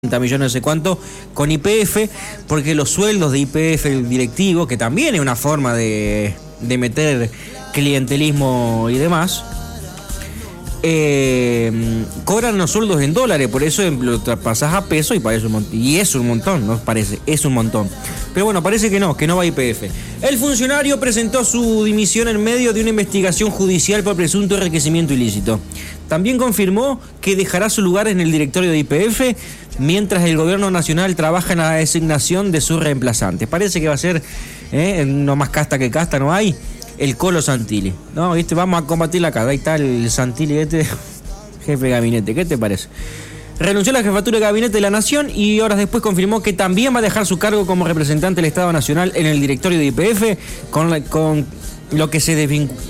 millones, no sé cuánto, con YPF, porque los sueldos de YPF, el directivo, que también es una forma de meter clientelismo y demás, cobran los sueldos en dólares, por eso lo traspasás a peso y parece un montón. Y es un montón, no parece, es un montón. Pero bueno, parece que no va a YPF. El funcionario presentó su dimisión en medio de una investigación judicial por presunto enriquecimiento ilícito. También confirmó que dejará su lugar en el directorio de YPF mientras el gobierno nacional trabaja en la designación de su reemplazante. Parece que va a ser, no más casta que casta, no hay, el Colo Santilli. No, ¿viste? Vamos a combatir la cara. Ahí está el Santilli, jefe de gabinete. ¿Qué te parece? Renunció a la jefatura de gabinete de la Nación y horas después confirmó que también va a dejar su cargo como representante del Estado Nacional en el directorio de YPF, con lo que se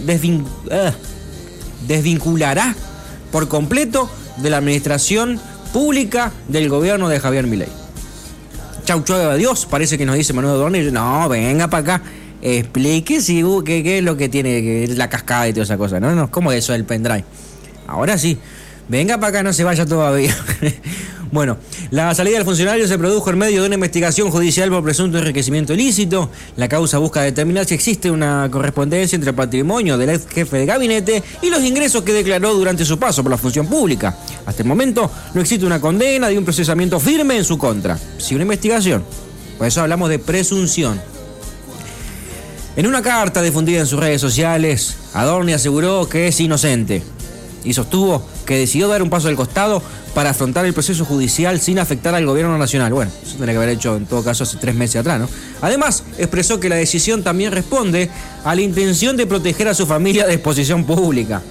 desvinculará por completo de la administración pública del gobierno de Javier Milei. Chau, adiós, parece que nos dice Manuel Dornir. No, venga para acá, explique qué es lo que tiene la cascada y toda esa cosa. No, ¿cómo es eso del pendrive? Ahora sí, venga para acá, no se vaya todavía. Bueno, la salida del funcionario se produjo en medio de una investigación judicial por presunto enriquecimiento ilícito. La causa busca determinar si existe una correspondencia entre el patrimonio del ex jefe de gabinete y los ingresos que declaró durante su paso por la función pública. Hasta el momento no existe una condena ni un procesamiento firme en su contra. Sí, una investigación. Por eso hablamos de presunción. En una carta difundida en sus redes sociales, Adorni aseguró que es inocente y sostuvo que decidió dar un paso al costado para afrontar el proceso judicial sin afectar al gobierno nacional. Bueno, eso tendría que haber hecho en todo caso hace 3 meses atrás, ¿no? Además, expresó que la decisión también responde a la intención de proteger a su familia de exposición pública.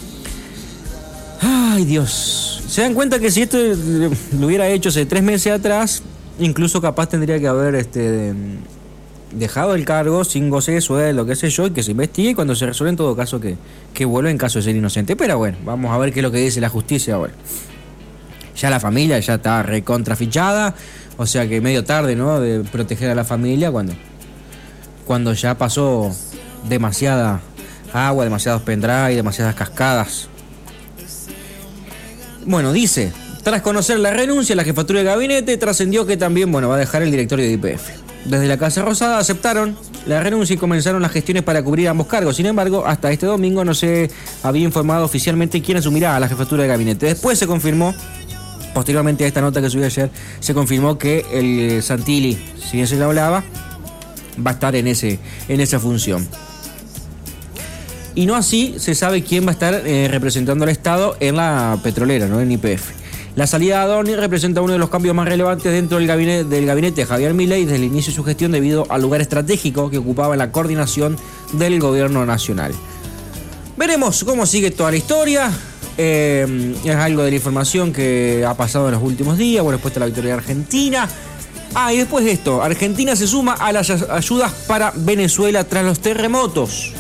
Ay, Dios. Se dan cuenta que si esto lo hubiera hecho hace 3 meses atrás, incluso capaz tendría que haber dejado el cargo sin goce de sueldo, qué sé yo, y que se investigue y cuando se resuelva en todo caso que vuelva en caso de ser inocente. Pero bueno, vamos a ver qué es lo que dice la justicia ahora. Ya la familia ya está recontrafichada, o sea que medio tarde, ¿no?, de proteger a la familia cuando ya pasó demasiada agua, demasiados pendrive, demasiadas cascadas. Bueno, dice, tras conocer la renuncia a la jefatura de gabinete, trascendió que también, va a dejar el directorio de YPF. Desde la Casa Rosada aceptaron la renuncia y comenzaron las gestiones para cubrir ambos cargos. Sin embargo, hasta este domingo no se había informado oficialmente quién asumirá a la jefatura de gabinete. Después se confirmó, posteriormente a esta nota que subí ayer, se confirmó que el Santilli, si bien se le hablaba, va a estar en esa función. Y no así se sabe quién va a estar representando al Estado en la petrolera, ¿no?, en YPF. La salida de Adorni representa uno de los cambios más relevantes dentro del gabinete de Javier Milei desde el inicio de su gestión debido al lugar estratégico que ocupaba en la coordinación del gobierno nacional. Veremos cómo sigue toda la historia. Es algo de la información que ha pasado en los últimos días. Bueno, después de la victoria de Argentina. Y después de esto, Argentina se suma a las ayudas para Venezuela tras los terremotos.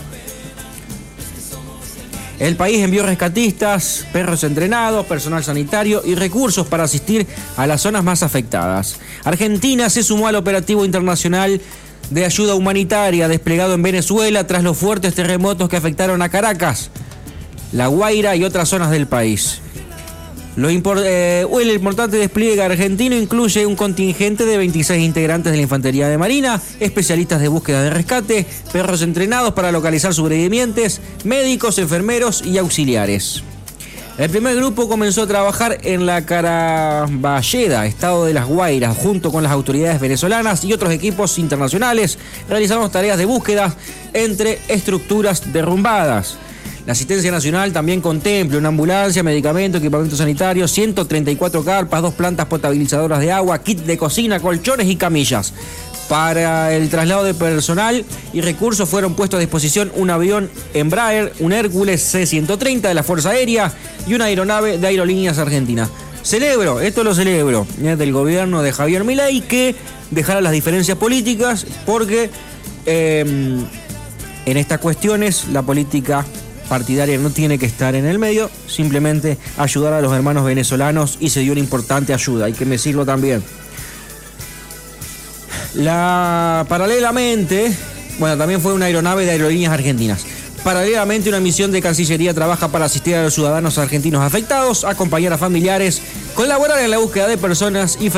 El país envió rescatistas, perros entrenados, personal sanitario y recursos para asistir a las zonas más afectadas. Argentina se sumó al operativo internacional de ayuda humanitaria desplegado en Venezuela tras los fuertes terremotos que afectaron a Caracas, La Guaira y otras zonas del país. El importante despliegue argentino incluye un contingente de 26 integrantes de la Infantería de Marina, especialistas de búsqueda de rescate, perros entrenados para localizar sobrevivientes, médicos, enfermeros y auxiliares. El primer grupo comenzó a trabajar en la Caraballeda, estado de Las Guairas, junto con las autoridades venezolanas y otros equipos internacionales. Realizaron tareas de búsqueda entre estructuras derrumbadas. La asistencia nacional también contempla una ambulancia, medicamentos, equipamiento sanitario, 134 carpas, 2 plantas potabilizadoras de agua, kit de cocina, colchones y camillas. Para el traslado de personal y recursos fueron puestos a disposición un avión Embraer, un Hércules C-130 de la Fuerza Aérea y una aeronave de Aerolíneas Argentinas. Esto lo celebro, del gobierno de Javier Milei, que dejara las diferencias políticas porque en estas cuestiones la política partidaria no tiene que estar en el medio, simplemente ayudar a los hermanos venezolanos, y se dio una importante ayuda, hay que decirlo también. Paralelamente, también fue una aeronave de Aerolíneas Argentinas. Paralelamente, una misión de Cancillería trabaja para asistir a los ciudadanos argentinos afectados, acompañar a familiares Colaborar en la búsqueda de personas y